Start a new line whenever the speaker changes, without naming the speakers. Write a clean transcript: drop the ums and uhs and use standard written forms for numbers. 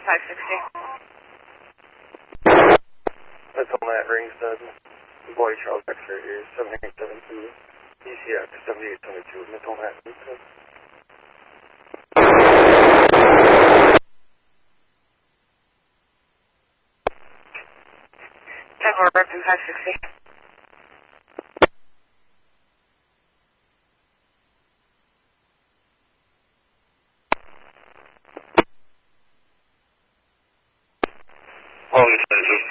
That's on that Ringston. Boy Charles X-ray here, 7872. ECX 7872, Mental Manhattan. 560.
All expensive.